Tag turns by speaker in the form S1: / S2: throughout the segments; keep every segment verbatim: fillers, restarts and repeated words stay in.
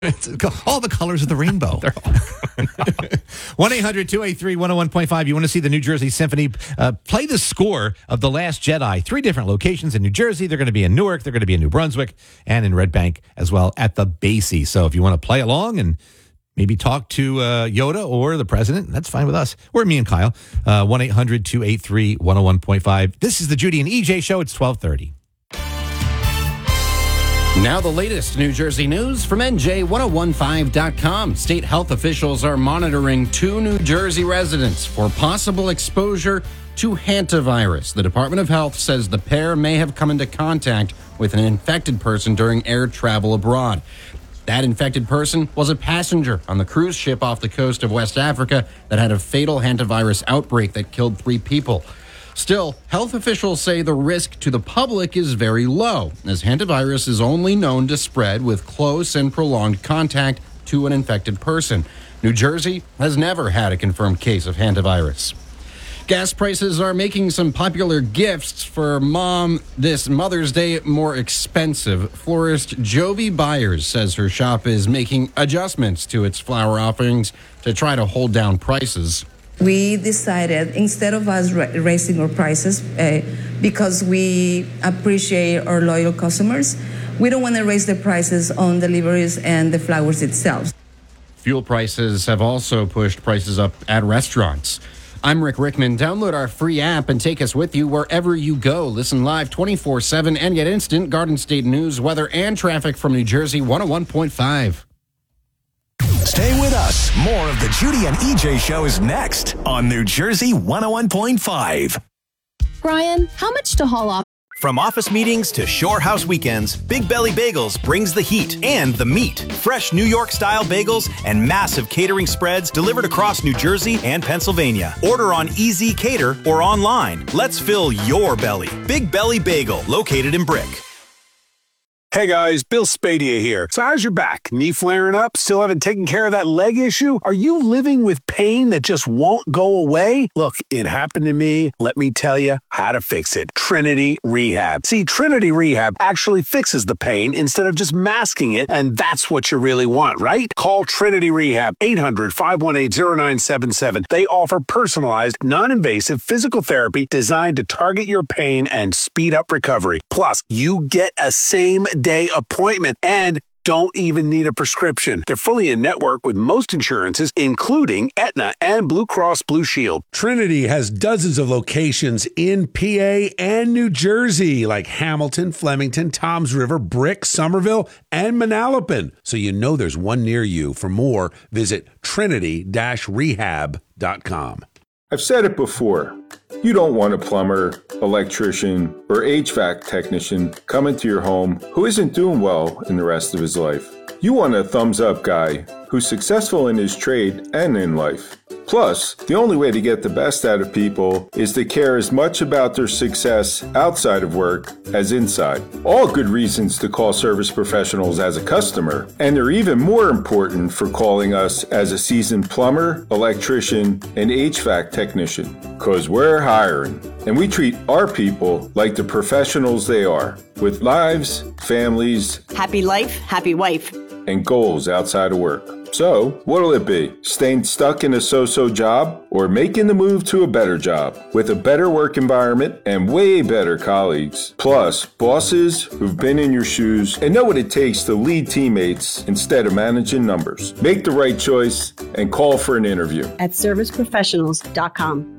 S1: It's all the colors of the rainbow. one eight hundred two eight three one oh one point five. You want to see the New Jersey Symphony uh, play the score of The Last Jedi. Three different locations in New Jersey. They're going to be in Newark. They're going to be in New Brunswick and in Red Bank as well at the Basie. So if you want to play along and maybe talk to uh, Yoda or the president, that's fine with us. Or me and Kyle. Uh, one eight hundred two eight three one oh one point five. This is the Judy and E J Show. It's twelve thirty.
S2: Now the latest New Jersey news from N J ten fifteen dot com. State health officials are monitoring two New Jersey residents for possible exposure to hantavirus. The Department of Health says the pair may have come into contact with an infected person during air travel abroad. That infected person was a passenger on the cruise ship off the coast of West Africa that had a fatal hantavirus outbreak that killed three people. Still, health officials say the risk to the public is very low, as hantavirus is only known to spread with close and prolonged contact to an infected person. New Jersey has never had a confirmed case of hantavirus. Gas prices are making some popular gifts for mom this Mother's Day more expensive. Florist Jovi Byers says her shop is making adjustments to its flower offerings to try to hold down prices.
S3: We decided, instead of us ra- raising our prices, uh, because we appreciate our loyal customers, we don't want to raise the prices on deliveries and the flowers itself.
S2: Fuel prices have also pushed prices up at restaurants. I'm Rick Rickman. Download our free app and take us with you wherever you go. Listen live twenty-four seven and get instant Garden State news, weather, and traffic from New Jersey one oh one point five.
S4: Stay with us. More of the Judy and E J Show is next on New Jersey one oh one point five.
S5: Brian, how much to haul off?
S6: From office meetings to shore house weekends, Big Belly Bagels brings the heat and the meat. Fresh New York-style bagels and massive catering spreads delivered across New Jersey and Pennsylvania. Order on E Z Cater or online. Let's fill your belly. Big Belly Bagel, located in Brick.
S7: Hey guys, Bill Spadia here. So how's your back? Knee flaring up? Still haven't taken care of that leg issue? Are you living with pain that just won't go away? Look, it happened to me. Let me tell you how to fix it. Trinity Rehab. See, Trinity Rehab actually fixes the pain instead of just masking it, and that's what you really want, right? Call Trinity Rehab, eight hundred, five one eight, oh nine seven seven. They offer personalized, non-invasive physical therapy designed to target your pain and speed up recovery. Plus, you get a same day appointment and don't even need a prescription. They're fully in network with most insurances, including Aetna and Blue Cross Blue Shield.
S8: Trinity has dozens of locations in P A and New Jersey, like Hamilton, Flemington, Toms River, Brick, Somerville, and Manalapan. So you know there's one near you. For more, visit trinity dash rehab dot com.
S9: I've said it before. You don't want a plumber, electrician, or H V A C technician coming to your home who isn't doing well in the rest of his life. You want a thumbs-up guy who's successful in his trade and in life. Plus, the only way to get the best out of people is to care as much about their success outside of work as inside. All good reasons to call Service Professionals as a customer, and they're even more important for calling us as a seasoned plumber, electrician, and H V A C technician. Because we're hiring, and we treat our people like the professionals they are, with lives, families,
S10: happy life, happy wife,
S9: and goals outside of work. So, what'll it be? Staying stuck in a so-so job or making the move to a better job with a better work environment and way better colleagues? Plus, bosses who've been in your shoes and know what it takes to lead teammates instead of managing numbers. Make the right choice and call for an interview
S10: at service professionals dot com.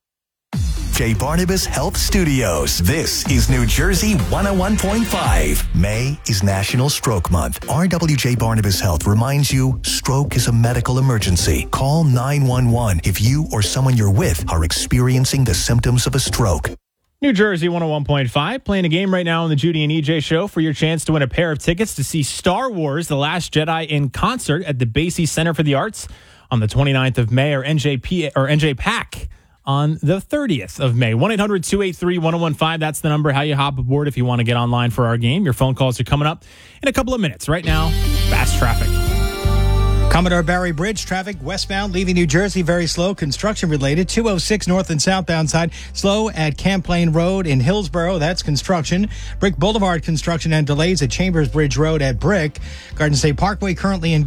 S4: J. Barnabas Health Studios. This is New Jersey one oh one point five. May is National Stroke Month. R W J Barnabas Health reminds you stroke is a medical emergency. Call nine one one if you or someone you're with are experiencing the symptoms of a stroke.
S11: New Jersey one oh one point five, playing a game right now on the Judy and E J Show for your chance to win a pair of tickets to see Star Wars: The Last Jedi in concert at the Basie Center for the Arts on the twenty-ninth of May, or N J P or N J PAC on the thirtieth of May. one eight hundred two eight three one oh one five. That's the number. How you hop aboard if you want to get online for our game. Your phone calls are coming up in a couple of minutes. Right now, fast traffic.
S12: Commodore Barry Bridge traffic westbound leaving New Jersey very slow, construction related. two oh six north and southbound side slow at Camp Lane Road in Hillsborough. That's construction. Brick Boulevard construction and delays at Chambers Bridge Road at Brick. Garden State Parkway currently in